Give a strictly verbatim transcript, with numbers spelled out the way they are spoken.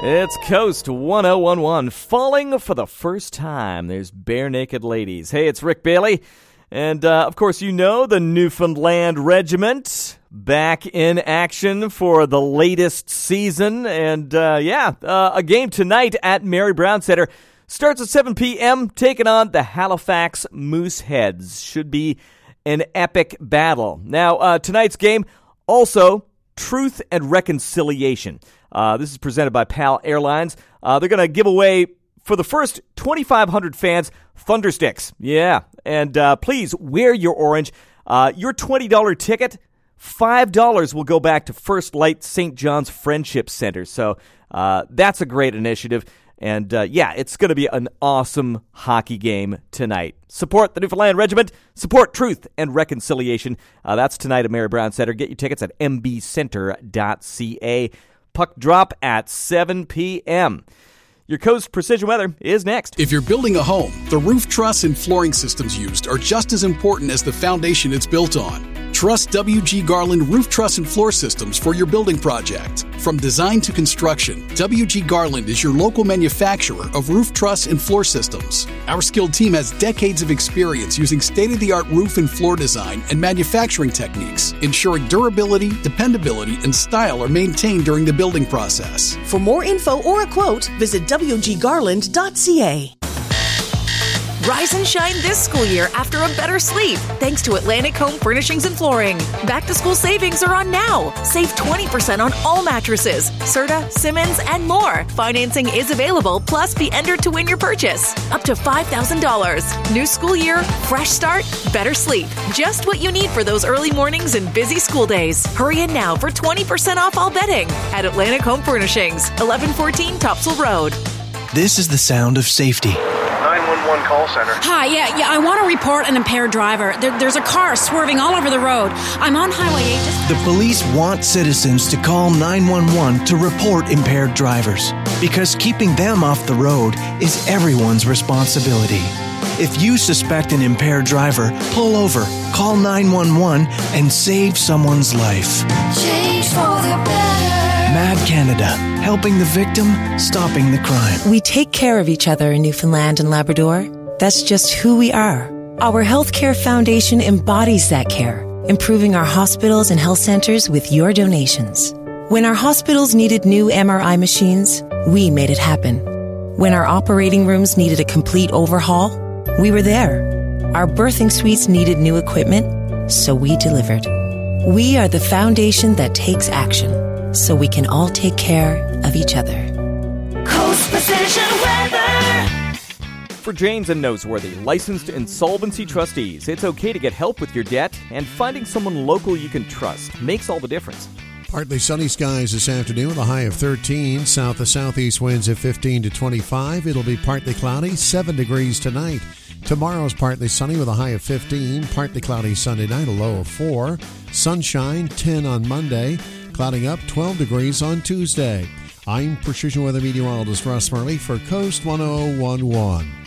It's Coast one oh one one, falling for the first time. There's Bare Naked Ladies. Hey, it's Rick Bailey. And, uh, of course, you know the Newfoundland Regiment back in action for the latest season. And, uh, yeah, uh, a game tonight at Mary Brown Center. Starts at seven p.m., taking on the Halifax Mooseheads. Should be an epic battle. Now, uh, tonight's game, also Truth and Reconciliation. Uh, this is presented by PAL Airlines. Uh, they're going to give away, for the first twenty-five hundred fans, Thundersticks. Yeah, and uh, please wear your orange. Uh, your twenty dollars ticket, five dollars will go back to First Light Saint John's Friendship Center. So uh, that's a great initiative. And, uh, yeah, it's going to be an awesome hockey game tonight. Support the Newfoundland Regiment. Support Truth and Reconciliation. Uh, that's tonight at Mary Brown Center. Get your tickets at m b center dot c a. Puck drop at seven p.m. Your Coast Precision Weather is next. If you're building a home, the roof truss and flooring systems used are just as important as the foundation it's built on. Trust W G Garland Roof Truss and Floor Systems for your building project. From design to construction, W G Garland is your local manufacturer of roof truss and floor systems. Our skilled team has decades of experience using state-of-the-art roof and floor design and manufacturing techniques, ensuring durability, dependability, and style are maintained during the building process. For more info or a quote, visit w g garland dot c a. Rise and shine this school year after a better sleep, thanks to Atlantic Home Furnishings and Flooring. Back-to-school savings are on now. Save twenty percent on all mattresses, Serta, Simmons, and more. Financing is available, plus be entered to win your purchase. Up to five thousand dollars. New school year, fresh start, better sleep. Just what you need for those early mornings and busy school days. Hurry in now for twenty percent off all bedding at Atlantic Home Furnishings, eleven fourteen Topsail Road. This is the sound of safety. nine one one call center. Hi, yeah, yeah, I want to report an impaired driver. There, there's a car swerving all over the road. I'm on Highway eight. Just... The police want citizens to call nine one one to report impaired drivers, because keeping them off the road is everyone's responsibility. If you suspect an impaired driver, pull over, call nine one one, and save someone's life. Change for the better. Mad Canada, helping the victim, stopping the crime. We take care of each other in Newfoundland and Labrador. That's just who we are. Our Healthcare Foundation embodies that care, improving our hospitals and health centers with your donations. When our hospitals needed new M R I machines, we made it happen. When our operating rooms needed a complete overhaul, we were there. Our birthing suites needed new equipment, so we delivered. We are the foundation that takes action, so we can all take care of each other. Coast Precision Weather. For Janes and Noseworthy, licensed insolvency trustees, it's okay to get help with your debt, and finding someone local you can trust makes all the difference. Partly sunny skies this afternoon with a high of thirteen. South to southeast winds of fifteen to twenty-five. It'll be partly cloudy, seven degrees tonight. Tomorrow's partly sunny with a high of fifteen. Partly cloudy Sunday night, a low of four. Sunshine, ten on Monday. Clouding up, twelve degrees on Tuesday. I'm Precision Weather Meteorologist Russ Murley for Coast one oh one one.